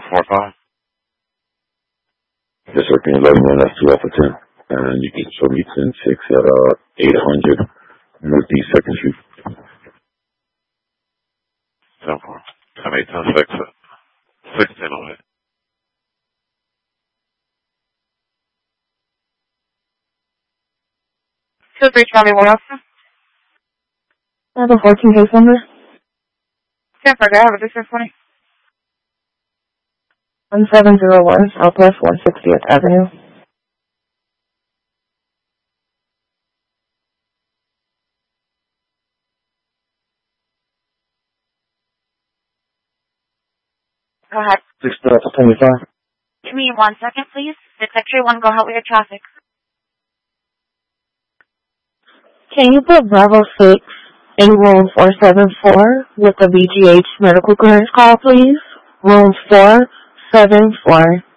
45. Yes, sir. Can you let me know that's 2 Alpha 10? And you can show me 10-6 at 800 Northeast 2nd Street. 10-4. 10-8, 10-6. 610 on it. Two, three, Charlie, what else? I have a 14 case number. Stanford, I have a district 20. 1701 Southwest 160th Avenue. Go ahead. 625. Give me 1 second, please. 6X-ray 1, go ahead with your traffic. Can you put Bravo 6 in room 474 with the VGH medical clearance call, please? Room 474.